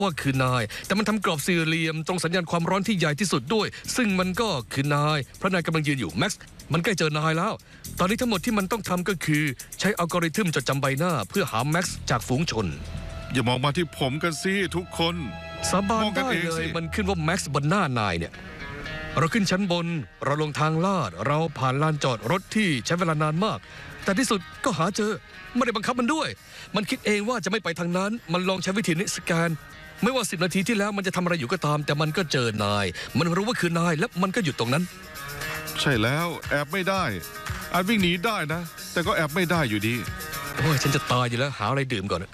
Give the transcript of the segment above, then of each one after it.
ว่าคือนายแต่มันทำกรอบสี่เหลี่ยมตรงสัญญาณความร้อนที่ใหญ่ที่สุดด้วยซึ่งมันก็คือนายเพราะนายกำลังยืนอยู่แม็กซ์มันใกล้เจอนายแล้วตอนนี้ทั้งหมดที่มันต้องทำก็คือใช้อัลกอริทึมจดจำใบหน้าเพื่อหาแม็กซ์จากฝูงชนอย่ามองมาที่ผมกันสิทุกคนสาบานได้เลยมันขึ้นว่าแม็กซ์บนหน้านายเนี่ยเราขึ้นชั้นบนเราลงทางลาดเราผ่านลานจอดรถที่ใช้เวลานานมากแต่ที่สุดก็หาเจอไม่ได้บังคับมันด้วยมันคิดเองว่าจะไม่ไปทางนั้นมันลองใช้วิธีนี้สแกนไม่ว่า10 นาทีที่แล้วมันจะทำอะไรอยู่ก็ตามแต่มันก็เจอนายมันรู้ว่าคือนายและมันก็หยุดตรงนั้นใช่แล้วแอบไม่ได้อาจวิ่งหนีได้นะแต่ก็แอบไม่ได้อยู่ดีโอ้ยฉันจะตายอยู่แล้วหาอะไรดื่มก่อน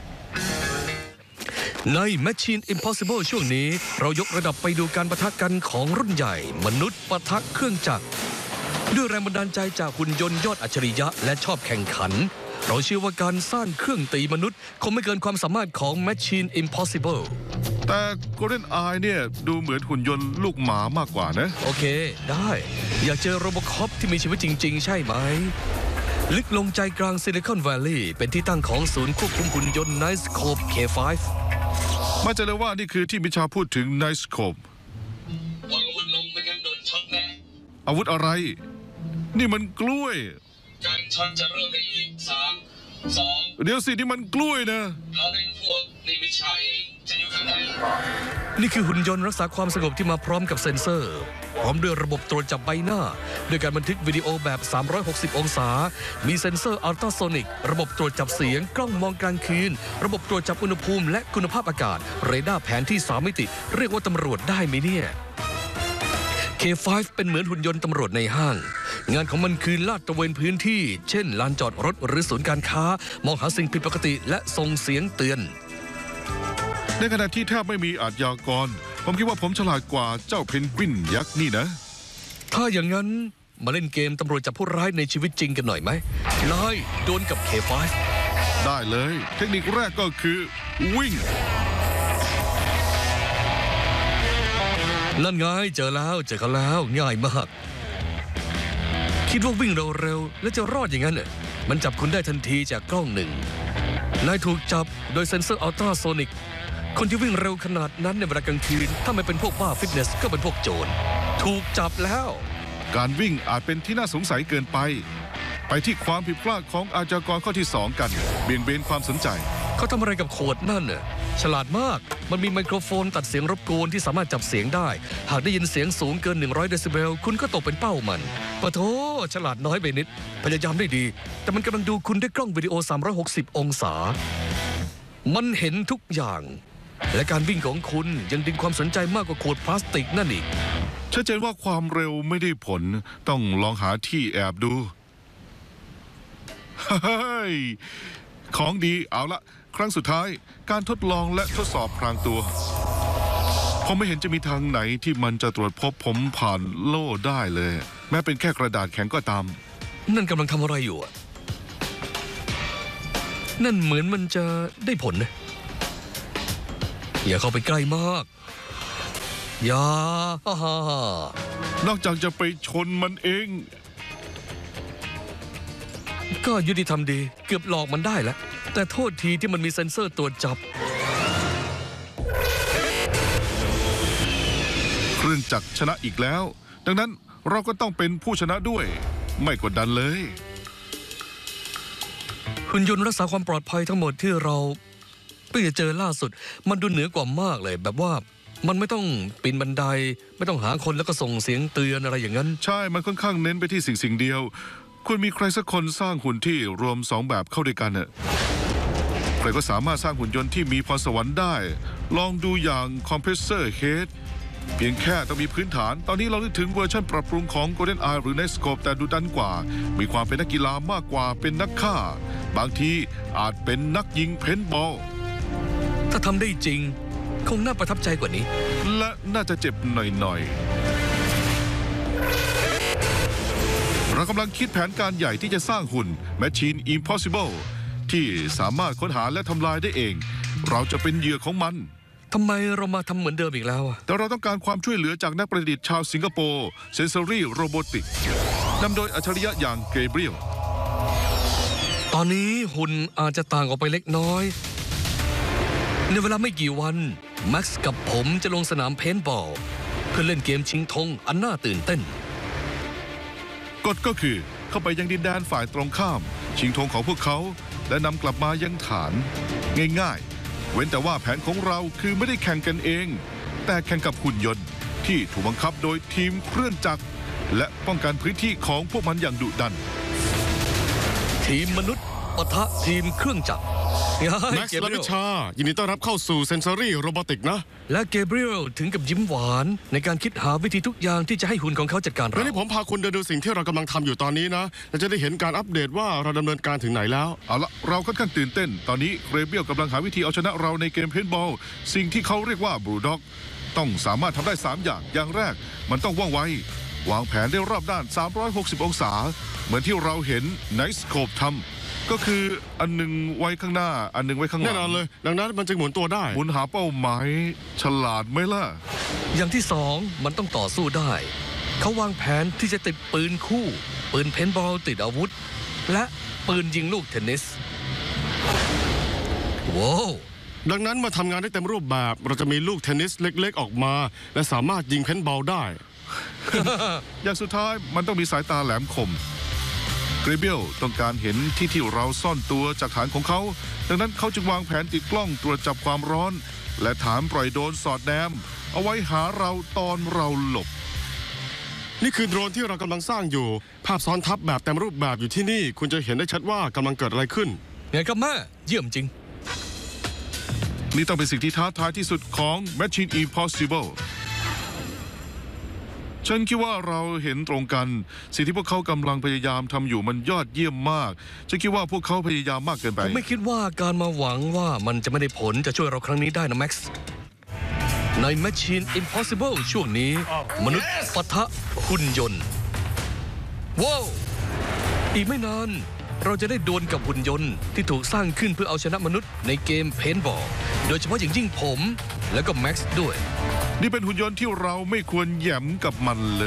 ใน Machine Impossible ช่วงนี้เรายกระดับไปดูการปะทะกันของรุ่นใหญ่มนุษย์ปะทะเครื่องจักรด้วยแรงบันดาลใจจากหุ่นยนต์ยอดอัจฉริยะและชอบแข่งขันเราเชื่อว่าการสร้างเครื่องตีมนุษย์คงไม่เกินความสามารถของ Machine Impossible แต่ Golden Eye เนี่ยดูเหมือนหุ่นยนต์ลูกหมามากกว่านะโอเคได้อยากเจอโรบคอปที่มีชีวิตจริงๆใช่ไหมลึกลงใจกลางซิลิคอนแวลลีย์เป็นที่ตั้งของศูนย์ควบคุมหุ่นยนต์ Knightscope K5 มั่นใจเลยว่านี่คือที่มิชาพูดถึง Knightscope วางอาวุธลงไม่งั้นโดนช็อตแน่อาวุธอะไรนี่มันกล้วยการช็อตจะเริ่มในอีก3 2 เดี๋ยวสินี่มันกล้วยนะเราเป็นพวกนี่ไม่ใช่จะอยู่ข้างในนี่คือหุ่นยนต์รักษาความสงบที่มาพร้อมกับเซ็นเซอร์พร้อมด้วยระบบตรวจจับใบหน้าด้วยการบันทึกวิดีโอแบบ360องศามีเซ็นเซอร์อัลตราโซนิกระบบตรวจจับเสียงกล้องมองกลางคืนระบบตรวจจับอุณหภูมิและคุณภาพอากาศเรดาร์แผนที่3มิติเรียกว่าตำรวจได้ไหมเนี่ย K5 เป็นเหมือนหุ่นยนต์ตำรวจในห้างงานของมันคือลาดตระเวนพื้นที่เช่นลานจอดรถหรือศูนย์การค้ามองหาสิ่งผิดปกติและส่งเสียงเตือนในขณะที่แทบไม่มีอาชญากรผมคิดว่าผมฉลาดกว่าเจ้าเพนกวินยักษ์นี่นะถ้าอย่างนั้นมาเล่นเกมตำรวจจับผู้ร้ายในชีวิตจริงกันหน่อยไหมนายโดนกับ K5 ได้เลยเทคนิคแรกก็คือวิ่งนั่นไงเจอกันแล้วง่ายมากคิดว่าวิ่งเร็วๆและจะรอดอย่างนั้นมันจับคุณได้ทันทีจากกล้องหนึ่งนายถูกจับโดยเซ็นเซอร์อัลตราโซนิกคนที่วิ่งเร็วขนาดนั้นในเวลากลางคืนถ้าไม่เป็นพวกบ้าฟิตเนสก็เป็นพวกโจรถูกจับแล้วการวิ่งอาจเป็นที่น่าสงสัยเกินไปที่ความผิดพลาดของอาชญากรข้อที่2กันเบี่ยงเบนความสนใจเขาทำอะไรกับขวดนั่นฉลาดมากมันมีไมโครโฟนตัดเสียงรบกวนที่สามารถจับเสียงได้หากได้ยินเสียงสูงเกิน100เดซิเบลคุณก็ตกเป็นเป้ามันปะโถฉลาดน้อยไปนิดพยายามได้ดีแต่มันกำลังดูคุณด้วยกล้องวิดีโอ360องศามันเห็นทุกอย่างและการวิ่งของคุณยังดึงความสนใจมากกว่าขวดพลาสติกนั่นอีกชัดเจนว่าความเร็วไม่ได้ผลต้องลองหาที่แอบดูของดีเอาละครั้งสุดท้ายการทดลองและทดสอบพรางตัวผมไม่เห็นจะมีทางไหนที่มันจะตรวจพบผมผ่านโล่ได้เลยแม้เป็นแค่กระดาษแข็งก็ตามนั่นกำลังทำอะไรอยู่นั่นเหมือนมันจะได้ผลนะอย่าเข้าไปใกล้มากอย่านอกจากจะไปชนมันเองก็ยุติธรรมดีเกือบหลอกมันได้แล้วแต่โทษทีที่มันมีเซ็นเซอร์ตรวจจับเครื่องจักรชนะอีกแล้วดังนั้นเราก็ต้องเป็นผู้ชนะด้วยไม่กดดันเลยหุ่นยนต์รักษาความปลอดภัยทั้งหมดที่เราเพิ่งจะเจอล่าสุดมันดูเหนือกว่ามากเลยแบบว่ามันไม่ต้องปีนบันไดไม่ต้องหาคนแล้วก็ส่งเสียงเตือนอะไรอย่างนั้นใช่มันค่อนข้างเน้นไปที่สิ่งเดียวควรมีใครสักคนสร้างหุ่นที่รวม2แบบเข้าด้วยกันใครก็สามารถสร้างหุ่นยนต์ที่มีพรสวรรค์ได้ลองดูอย่างคอมเพรสเซอร์เฮดเพียงแค่ต้องมีพื้นฐานตอนนี้เรานึกถึงเวอร์ชันปรับปรุงของ Golden Eye หรือ Knightscope แต่ดูดันกว่ามีความเป็นนักกีฬามากกว่าเป็นนักฆ่าบางทีอาจเป็นนักยิงเพนบอลถ้าทำได้จริงคงน่าประทับใจกว่านี้และน่าจะเจ็บหน่อยเรากำลังคิดแผนการใหญ่ที่จะสร้างหุ่น Machine Impossible ที่สามารถค้นหาและทำลายได้เองเราจะเป็นเหยื่อของมันทำไมเรามาทำเหมือนเดิมอีกแล้วแต่เราต้องการความช่วยเหลือจากนักประดิษฐ์ชาวสิงคโปร์ Sensory Robotics นำโดยอัจฉริยะอย่างเกเบรียลตอนนี้หุ่นอาจจะต่างออกไปเล็กน้อยในเวลาไม่กี่วันแม็กซ์กับผมจะลงสนามเพนบอลเพื่อเล่นเกมชิงธงอันน่าตื่นเต้นกฎก็คือเข้าไปยังดินแดนฝ่ายตรงข้าม ชิงธงของพวกเขาและนำกลับมายังฐานง่ายๆ เว้นแต่ว่าแผนของเราคือไม่ได้แข่งกันเอง แต่แข่งกับหุ่นยนต์ที่ถูกบังคับโดยทีมเครื่องจักรและป้องกันพื้นที่ของพวกมันอย่างดุดันทีมมนุษย์ปะทะทีมเครื่องจักรแม็กซ์และวิชายินดีต้อนรับเข้าสู่เซนซอรี่โรบอติกนะและเกเบรียลถึงกับยิ้มหวานในการคิดหาวิธีทุกอย่างที่จะให้หุ่นของเขาจัดการวันเรานี้ผมพาคุณเดินดูสิ่งที่เรากำลังทำอยู่ตอนนี้นะและจะได้เห็นการอัปเดตว่าเราดำเนินการถึงไหนแล้วเอาละเราค่อนข้างตื่นเต้น ตอนนี้เกรเบียลกำลังหาวิธีเอาชนะเราในเกมเพนบอลสิ่งที่เขาเรียกว่าบลูด็อกต้องสามารถทำได้ 3 อย่างแรกมันต้องว่องไววางแผนได้รอบด้าน 360 องศา เหมือนที่เราเห็นไนท์สโคปทำก็คืออันหนึงไว้ข้างหน้า อันหนึงไว้ข้างหลังแน่นอนเลย ดังนั้นมันจึงหมุนตัวได้หมุนหาเป้าหมายฉลาดไหมล่ะอย่างที่สองมันต้องต่อสู้ได้ เขาวางแผนที่จะติดปืนคู่ ปืนเพนบอลติดอาวุธ และปืนยิงลูกเทนนิสว้าวดังนั้นมาทำงานได้เต็มรูปแบบเราจะมีลูกเทนนิสเล็กๆออกมา และสามารถยิงเพนบอลได้อย่างสุดท้ายมันต้องมีสายตาแหลมคมเกรเบียลต้องการเห็นที่เราซ่อนตัวจากฐานของเขา ดังนั้นเขาจึงวางแผนติดกล้องตรวจจับความร้อน และฐานปล่อยโดรนสอดแนม เอาไว้หาเราตอนเราหลบนี่คือโดรนที่เรากำลังสร้างอยู่ ภาพซ้อนทับแบบเต็มรูปแบบอยู่ที่นี่ คุณจะเห็นได้ชัดว่ากำลังเกิดอะไรขึ้นไงครับแม่เยี่ยมจริงนี่ต้องเป็นสิ่งที่ท้าทายที่สุดของ Mission Impossible ฉันคิดว่าเราเห็นตรงกัน สิ่งที่พวกเขากำลังพยายามทำอยู่มันยอดเยี่ยมมาก ฉันคิดว่าพวกเขาพยายามมากเกินไปผมไม่คิดว่าการมาหวังว่ามันจะไม่ได้ผลจะช่วยเราครั้งนี้ได้นะแม็กซ์ใน Mission Impossible ช่วงนี้ มนุษย์ปะทะหุ่นยนต์ว้าวอีกไม่นานเราจะได้ดวลกับหุ่นยนต์ที่ถูกสร้างขึ้นเพื่อเอาชนะมนุษย์ในเกมเพนบอลโดยเฉพาะอย่างยิ่งผมและก็แม็กซ์ด้วยนี่เป็นหุ่นยนต์ที่เราไม่ควรแหย่มกับมันเลย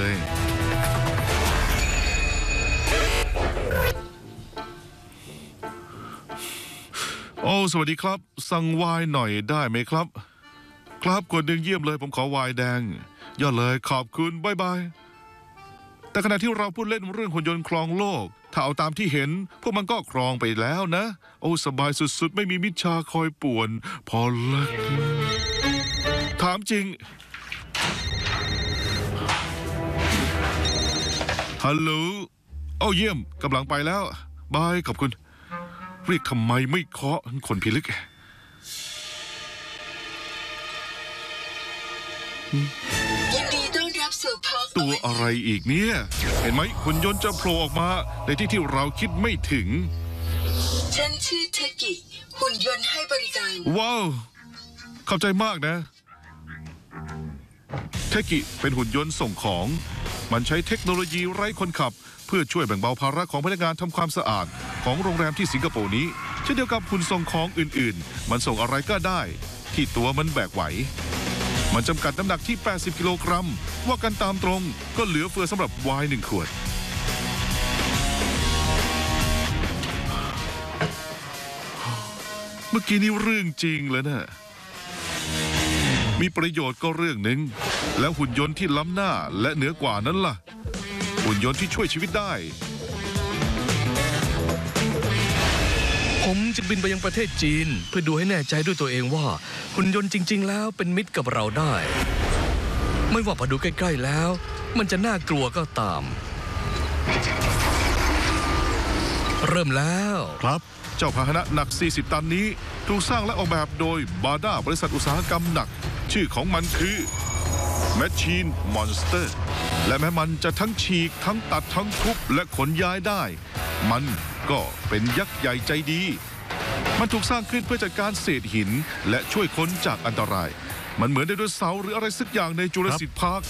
โอ้สวัสดีครับ สั่งไวน์หน่อยได้ไหมครับ ครับกดหนึ่งเยี่ยมเลยผมขอไวน์แดง ยอดเลยขอบคุณบ๊ายบาย แต่ขณะที่เราพูดเล่นเรื่องหุ่นยนต์ครองโลก ถ้าเอาตามที่เห็น พวกมันก็ครองไปแล้วนะ โอ้สบายสุดๆ ไม่มีมิจฉาคอยป่วน พอเลิกถามจริง ฮัลโหลโอ้เยี่ยมกำลังไปแล้ว บายขอบคุณ เรียกทำไมไม่เคาะคนพิลึกยินดีต้อนรับสู่พาร์คตัวอะไรอีกเนี่ย เห็นไหมหุ่นยนต์จะโผล่ออกมาในที่เราคิดไม่ถึงฉันชื่อเทกิ หุ่นยนต์ให้บริการว้าว เข้าใจมากนะ เทกิเป็นหุ่นยนต์ส่งของ มันใช้เทคโนโลยีไร้คนขับ เพื่อช่วยแบ่งเบาภาระของพนักงานทำความสะอาดของโรงแรมที่สิงคโปร์นี้เช่นเดียวกับหุ่นส่งของอื่นๆ มันส่งอะไรก็ได้ ที่ตัวมันแบกไหว มันจำกัดน้ำหนักที่ 80 กิโลกรัม ว่ากันตามตรงก็เหลือเฟือสำหรับไวน์1 ขวด เมื่อกี้นี่เรื่องจริงเลยนะ มีประโยชน์ก็เรื่องหนึ่ง แล้วหุ่นยนต์ที่ล้ำหน้าและเหนือกว่านั้นล่ะ หุ่นยนต์ที่ช่วยชีวิตได้ผมจะบินไปยังประเทศจีน เพื่อดูให้แน่ใจด้วยตัวเองว่าหุ่นยนต์จริง ๆ แล้วเป็นมิตรกับเราได้ ไม่ว่าพอดูใกล้ ๆ แล้ว มันจะน่ากลัวก็ตาม เริ่มแล้วครับ เจ้าพาหนะหนัก 40 ตันนี้ ถูกสร้างและออกแบบโดยบาด้าบริษัทอุตสาหกรรมหนัก ชื่อของมันคือ Machine Monster และแม้มันจะทั้งฉีกทั้งตัดทั้งทุบและขนย้ายได้ มันก็เป็นยักษ์ใหญ่ใจดี มันถูกสร้างขึ้นเพื่อจัดการเศษหิน และช่วยคนจากอันตราย มันเหมือนไดโนเสาร์หรืออะไรสักอย่างในจูราสสิคพาร์ค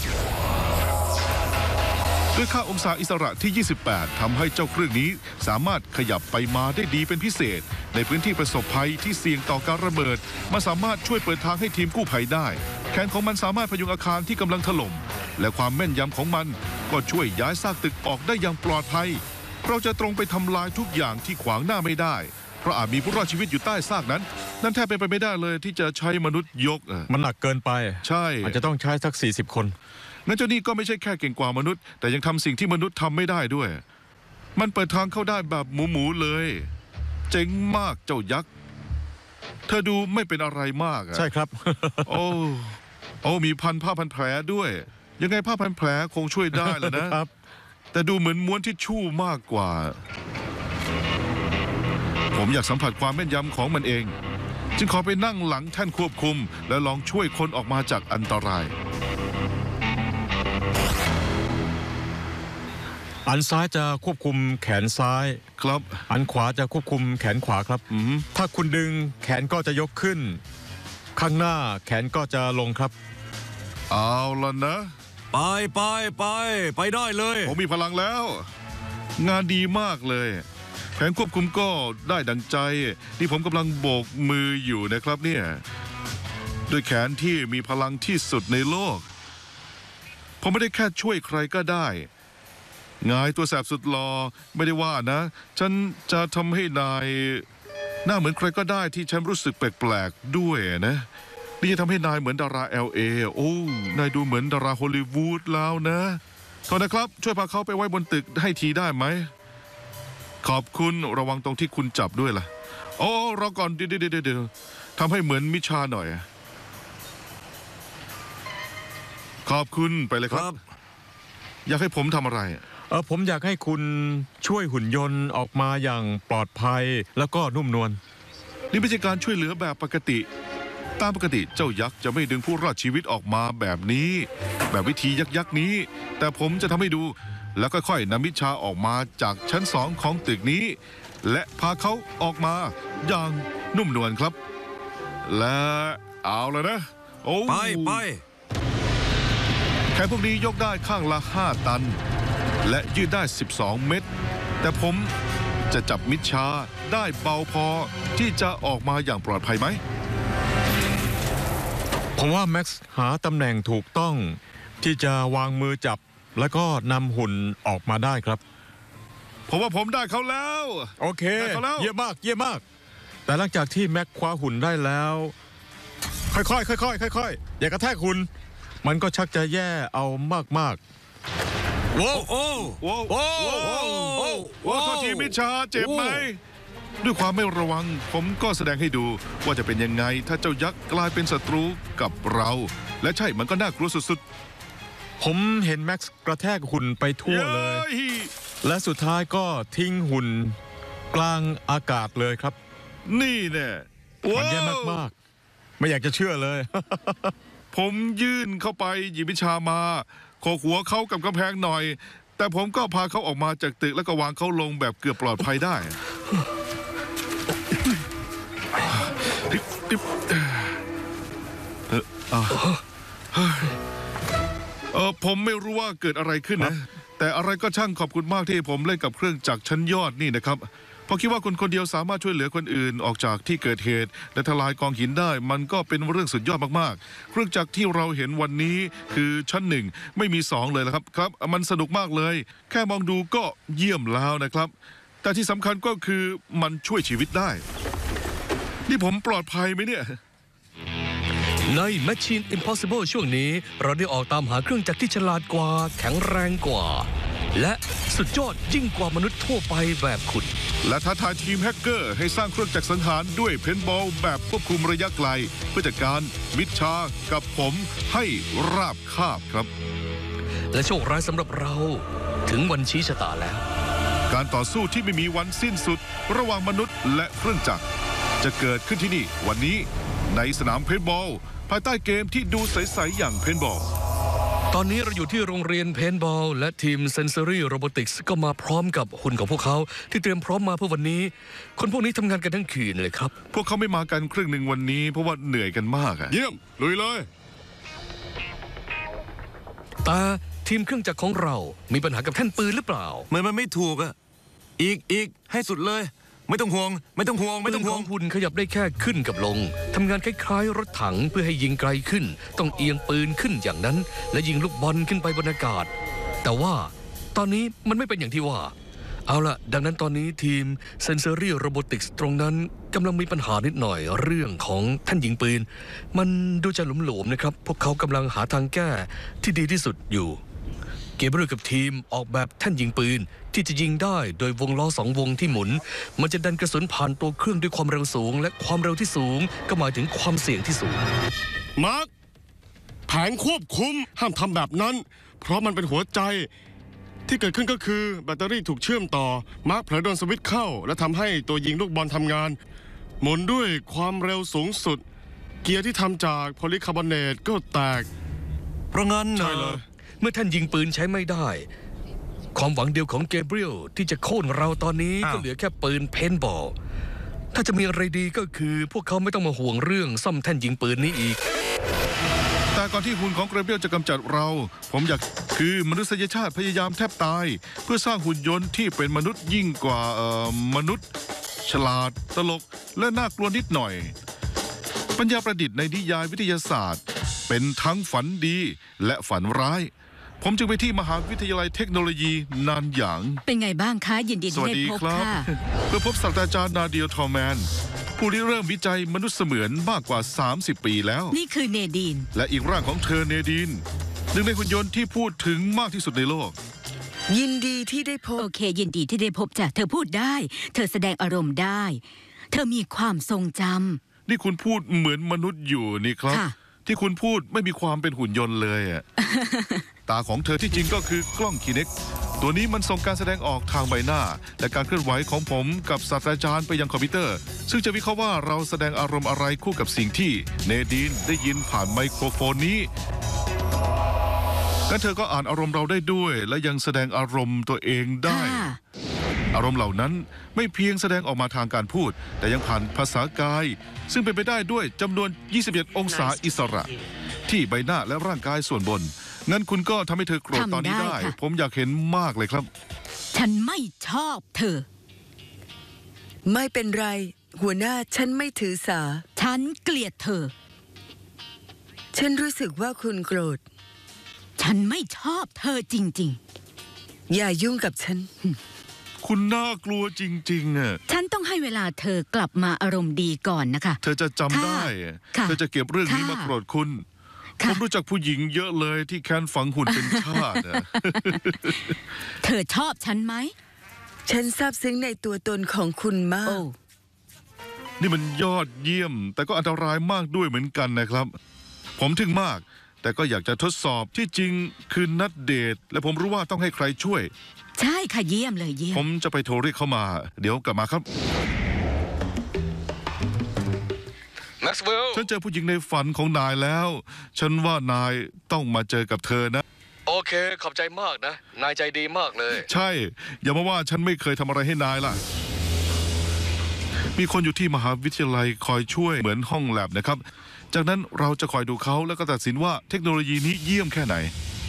ด้วยค่าองศาอิสระที่ 28 ทำให้เจ้าเครื่องนี้สามารถขยับไปมาได้ดีเป็นพิเศษ ในพื้นที่ประสบภัยที่เสี่ยงต่อการระเบิด มันสามารถช่วยเปิดทางให้ทีมกู้ภัยได้ แขนของมันสามารถพยุงอาคารที่กำลังถล่ม และความแม่นยำของมันก็ช่วยย้ายซากตึกออกได้อย่างปลอดภัย เราจะตรงไปทำลายทุกอย่างที่ขวางหน้าไม่ได้ พเพราะอาจมีผู้รอดชีวิตอยู่ใต้ซากนั้น นั่นแทบเป็นไปไม่ได้เลยที่จะใช้มนุษย์ยกอะมันหนักเกินไปใช่อาจจะต้องใช้สัก40 คนงั้นเจ้านี่ก็ไม่ใช่แค่เก่งกว่ามนุษย์ แต่ยังทำสิ่งที่มนุษย์ทำไม่ได้ด้วย มันเปิดทางเข้าได้แบบหมูเลย เจ๋งมากเจ้ายักษ์เธอดูไม่เป็นอะไรมากอะใช่ครับโอ้มีผ้าพันแผลด้วย ยังไงผ้าพันแผลคงช่วยได้แล้วนะครับแต่ดูเหมือนม้วนทิชชู่มากกว่า ผมอยากสัมผัสความแม่นยำของมันเอง จึงขอไปนั่งหลังแท่นควบคุม และลองช่วยคนออกมาจากอันตรายอันซ้ายจะควบคุมแขนซ้ายครับอันขวาจะควบคุมแขนขวาครับ ถ้าคุณดึงแขนก็จะยกขึ้น ข้างหน้าแขนก็จะลงครับเอาละนะไปได้เลยผมมีพลังแล้ว งานดีมากเลย แผนควบคุมก็ได้ดังใจ นี่ผมกำลังโบกมืออยู่นะครับเนี่ยด้วยแขนที่มีพลังที่สุดในโลก ผมไม่ได้แค่ช่วยใครก็ได้งายตัวแสบสุดหล่อไม่ได้ว่านะ ฉันจะทำให้นายหน้าเหมือนใครก็ได้ที่ฉันรู้สึกแปลกๆด้วยนะนี่จะทำให้นายเหมือนดารา LA โอ้นายดูเหมือนดาราฮอลลีวูดแล้วนะโทษนะครับช่วยพาเขาไปไว้บนตึกให้ทีได้ไหมขอบคุณระวังตรงที่คุณจับด้วยล่ะโอ้รอก่อนเดี๋ยวทำให้เหมือนมิชาหน่อยขอบคุณไปเลยครับ อยากให้ผมทำอะไรผมอยากให้คุณช่วยหุ่นยนต์ออกมาอย่างปลอดภัยแล้วก็นุ่มนวลนี่ไม่ใช่การช่วยเหลือแบบปกติ ตามปกติเจ้ายักษ์จะไม่ดึงผู้รอดชีวิตออกมาแบบนี้ แบบวิธียักษ์นี้ แต่ผมจะทำให้ดู แล้วค่อยๆนำมิชาออกมาจากชั้น2ของตึกนี้ และพาเขาออกมาอย่างนุ่มนวลครับ และเอาแล้วนะโอ้ไปแขนพวกนี้ยกได้ข้างละ5 ตัน และยืดได้12 เมตร แต่ผมจะจับมิชาได้เบาพอที่จะออกมาอย่างปลอดภัยไหมผมว่าแม็กซ์หาตำแหน่งถูกต้องที่จะวางมือจับแล้วก็นำหุ่นออกมาได้ครับผมว่าผมได้เขาแล้วโอเคได้เขาแล้วเยี่ยมมาก แต่หลังจากที่แม็กคว้าหุ่นได้แล้ว ค่อยๆอย่ากระแทกหุ่นมันก็ชักจะแย่เอามากๆโอ้โอ้โทษทีมิชาเจ็บไหม ด้วยความไม่ระวังผมก็แสดงให้ดูว่าจะเป็นยังไงถ้าเจ้ายักษ์กลายเป็นศัตรูกับเรา และใช่มันก็น่ากลัวสุดผมเห็นแม็กซ์กระแทกหุ่นไปๆทั่วเลย และสุดท้ายก็ทิ้งหุ่นกลางอากาศเลยครับนี่แน่มันแย่มากๆ ไม่อยากจะเชื่อเลยผมยื่นเข้าไปหยิบวิชามาโขกหัวเขากับกำแพงหน่อย แต่ผมก็พาเขาออกมาจากตึกแล้วก็วางเขาลงแบบเกือบปลอดภัยได้ ผมไม่รู้ว่าเกิดอะไรขึ้นนะ แต่อะไรก็ช่างขอบคุณมากที่ผมเล่นกับเครื่องจักรชั้นยอดนี่นะครับเพราะคิดว่าคนคนเดียวสามารถช่วยเหลือคนอื่นออกจากที่เกิดเหตุและทลายกองหินได้ มันก็เป็นเรื่องสุดยอดมากๆเครื่องจักรที่เราเห็นวันนี้คือชั้น1ไม่มี2เลยนะครับครับมันสนุกมากเลย แค่มองดูก็เยี่ยมแล้วนะครับ แต่ที่สำคัญก็คือมันช่วยชีวิตได้ นี่ผมปลอดภัยไหมเนี่ยใน Machine Impossible ช่วงนี้เราได้ออกตามหาเครื่องจักรที่ฉลาดกว่าแข็งแรงกว่า และสุดยอดยิ่งกว่ามนุษย์ทั่วไปแบบคุณและท้าทายทีมแฮกเกอร์ให้สร้างเครื่องจักรสังหารด้วยเพนบอลแบบควบคุมระยะไกลเพื่อจัดการมิชชากับผมให้ราบคาบครับและโชคร้ายสำหรับเราถึงวันชี้ชะตาแล้วการต่อสู้ที่ไม่มีวันสิ้นสุดระหว่างมนุษย์และเครื่องจักรจะเกิดขึ้นที่นี่วันนี้ในสนามเพนบอลภายใต้เกมที่ดูใสๆอย่างเพนบอลตอนนี้เราอยู่ที่โรงเรียนเพนบอลและทีม Sensory Robotics ก็มาพร้อมกับหุ่นของพวกเขาที่เตรียมพร้อมมาเพื่อวันนี้ คนพวกนี้ทำงานกันทั้งคืนเลยครับพวกเขาไม่มากันครึ่งหนึ่งวันนี้เพราะว่าเหนื่อยกันมากอะเยี่ยมลุยเลยแต่ทีมเครื่องจักรของเรามีปัญหากับแท่นปืนหรือเปล่ามันไม่ถูกอะอีกให้สุดเลย ไม่ต้องห่วงปืนของหุ่นขยับได้แค่ขึ้นกับลงทำงานคล้ายๆรถถังเพื่อให้ยิงไกลขึ้น ต้องเอียงปืนขึ้นอย่างนั้น และยิงลูกบอลขึ้นไปบนอากาศ แต่ว่าตอนนี้มันไม่เป็นอย่างที่ว่าเอาล่ะ ดังนั้นตอนนี้ทีม Sensory Robotics ตรงนั้นกำลังมีปัญหานิดหน่อยเรื่องของท่านยิงปืน มันดูจะหลวมๆนะครับ พวกเขากำลังหาทางแก้ที่ดีที่สุดอยู่ เกเบรียลกับทีมออกแบบแท่นยิงปืนที่จะยิงได้โดยวงล้อ2 วงที่หมุน มันจะดันกระสุนผ่านตัวเครื่องด้วยความเร็วสูง และความเร็วที่สูงก็หมายถึงความเสี่ยงที่สูงมาร์คแผงควบคุมห้ามทำแบบนั้น เพราะมันเป็นหัวใจ ที่เกิดขึ้นก็คือแบตเตอรี่ถูกเชื่อมต่อ มาร์คเผลอโดนสวิตช์เข้า และทำให้ตัวยิงลูกบอลทำงาน หมุนด้วยความเร็วสูงสุด เกียร์ที่ทำจากโพลีคาร์บอเนตก็แตกเพราะงั้นใช่เลยเมื่อท่านยิงปืนใช้ไม่ได้ ความหวังเดียวของเกเบรียลที่จะโค่นเราตอนนี้ก็เหลือแค่ปืนเพนบอล ถ้าจะมีอะไรดีก็คือพวกเขาไม่ต้องมาห่วงเรื่องซ่อมแท่นยิงปืนนี้อีกแต่ก่อนที่หุ่นของเกรเบรียลจะกำจัดเรา ผมอยากคือมนุษยชาติพยายามแทบตาย เพื่อสร้างหุ่นยนต์ที่เป็นมนุษย์ยิ่งกว่ามนุษย์ ฉลาด ตลก และน่ากลัวนิดหน่อย ปัญญาประดิษฐ์ในนิยายวิทยาศาสตร์ เป็นทั้งฝันดีและฝันร้าย ผมจึงไปที่มหาวิทยาลัยเทคโนโลยีนานหยางเป็นไงบ้างคะยินดีสที่วัสได้ดีพบครับค่ะเพื่อพบศาสตราจารย์นาเดียทอแมน ผู้ริเริ่มวิจัยมนุษย์เสมือนมากกว่า 30 ปีแล้วนี่คือเนดีนและอีกร่างของเธอเนดีนหนึ่งในหุ่นยนต์ที่พูดถึงมากที่สุดในโลกยินดีที่ได้พบโอเค ยินดีที่ได้พบจ้ะเธอพูดได้ เธอแสดงอารมณ์ได้ เธอมีความทรงจนี่คุณพูดเหมือนมนุษย์อยู่นี่ครับค่ะที่คุณพูดไม่มีความเป็นหุ่นยนต์เลยอะ ตาของเธอที่จริงก็คือกล้องคีเน็กตัวนี้มันส่งการแสดงออกทางใบหน้า และการเคลื่อนไหวของผมกับศาสตราจารย์ไปยังคอมพิวเตอร์ ซึ่งจะวิเคราะห์ว่าเราแสดงอารมณ์อะไรคู่กับสิ่งที่เนดีนได้ยินผ่านไมโครโฟนนี้งั้นเธอก็อ่านอารมณ์เราได้ด้วย และยังแสดงอารมณ์ตัวเองำได้ค่ะอารมณ์เหล่านั้นไม่เพียงแสดงออกมาทางการพูด แต่ยังผ่านภาษากาย ซึ่งเป็นไปได้ด้วยจำนวน 21 องศาอิสระ ที่ใบหน้าและร่างกายส่วนบน งั้นคุณก็ทำให้เธอโกรธตอนนี้ได้ทำได้ค่ะผมอยากเห็นมากเลยครับฉันไม่ชอบเธอไม่เป็นไร หัวหน้าฉันไม่ถือสาฉันเกลียดเธอฉันรู้สึกว่าคุณโกรธฉันไม่ชอบเธอจริงอย่ายุ่งกับฉันคุณน่ากลัวจริงๆอ่ะๆ ฉันต้องให้เวลาเธอกลับมาอารมณ์ดีก่อนนะคะเธอจะจำได้ค่ะเธอจะเก็บเรื่องนี้ค่ะมาโกรธคุณ ผค่ะมรู้จักผู้หญิงเยอะเลยที่แค้นฝังหุ่นเป็นชาติอะเธอชอบฉันไหมฉันซาบซึ้งในตัวตนของคุณมาโอ้กนี่มันยอดเยี่ยม แต่ก็อันตรายมากด้วยเหมือนกันนะครับ ผมทึ่งมาก แต่ก็อยากจะทดสอบที่จริงคือนัดเดท และผมรู้ว่าต้องให้ใครช่วยใช่ค่ะเยี่ยมเลยเยี่ยผม มจะไปโทรเรียกเขามา เดี๋ยวกลับมาครับแม็กซ์เวลล์ฉันเจอผู้หญิงในฝันของนายแล้ว ฉันว่านายต้องมาเจอกับเธอนะโอเค ขอบใจมากนะ นายใจดีมากเลยใช่ อย่ามาว่าฉันไม่เคยทำอะไรให้นายล่ะ มีคนอยู่ที่มหาวิทยาลัยคอยช่วยเหมือนห้องแลบนะครับ จากนั้นเราจะคอยดูเขาแล้วก็ตัดสินว่าเทคโนโลยีนี้เยี่ยมแค่ไหน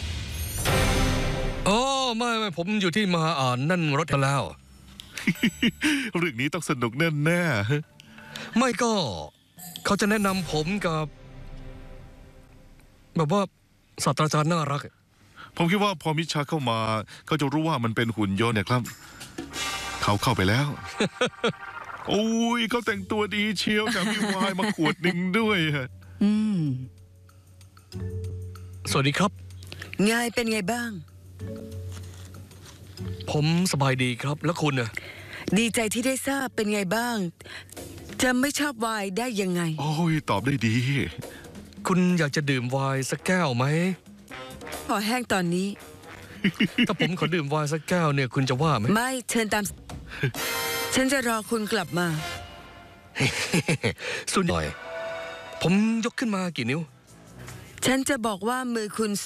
อ๋อไม่ผมอยู่ที่มหาอ่านนั่นรถมาแล้วเรื่องนี้ต้องสนุกแน่ไม่ก็ เขาจะแนะนำผมกับ แบบว่าศาสตราจารย์น่ารักๆ ผมคิดว่าพอมิชาเข้ามาเขาจะรู้ว่ามันเป็นหุ่นยนต์เนี่ยครับ เขาเข้าไปแล้ว โอ้ยเขาแต่งตัวดีเชียวแถมมีไวน์มาขวดหนึ่งด้วยฮะอืมสวัสดีครับไงเป็นไงบ้างผมสบายดีครับ แล้วคุณน่ะดีใจที่ได้ทราบเป็นไงบ้าง จะไม่ชอบไวน์ได้ยังไงโอ้ยตอบได้ดีคุณอยากจะดื่มไวน์สักแก้วไหมพอแห้งตอนนี้ถ้าผมขอดื่มไวน์สักแก้วเนี่ยคุณจะว่าไหมไม่เชิญตาม ฉันจะรอคุณกลับมาสุดหน่อย ผมยกขึ้นมากี่นิ้วฉันจะบอกว่ามือคุณ